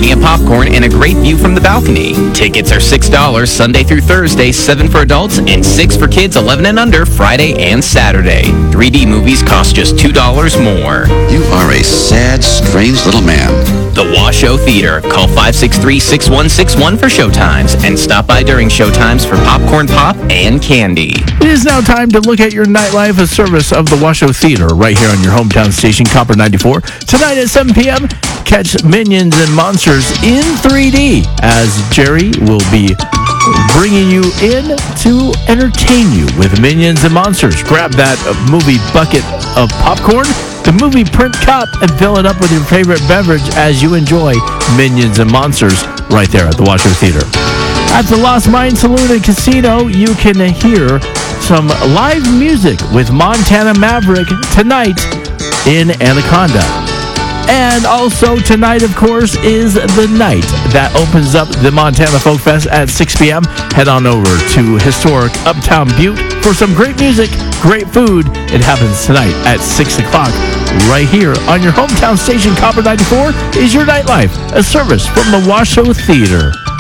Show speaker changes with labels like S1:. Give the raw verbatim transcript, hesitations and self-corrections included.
S1: plenty of popcorn, and a great view from the balcony. Tickets are six dollars Sunday through Thursday, seven dollars for adults, and six dollars for kids eleven and under Friday and Saturday. three D movies cost just two dollars more.
S2: You are a sad, strange little man.
S1: The Washoe Theater. Call five six three, six one six one for showtimes, and stop by during showtimes for popcorn pop and candy.
S3: It is now time to look at your nightlife, a service of the Washoe Theater, right here on your hometown station, Copper ninety-four. Tonight at seven p.m., catch Minions and Monsters in three D, as Jerry will be bringing you in to entertain you with Minions and Monsters. Grab that movie bucket of popcorn, the movie print cup, and fill it up with your favorite beverage as you enjoy Minions and Monsters right there at the Washoe Theater. At the Lost Mine Saloon and Casino, you can hear some live music with Montana Maverick tonight in Anaconda. And also tonight, of course, is the night that opens up the Montana Folk Fest at six p.m. Head on over to historic Uptown Butte for some great music, great food. It happens tonight at six o'clock right here on your hometown station. Copper ninety-four is your nightlife, a service from the Washoe Theater.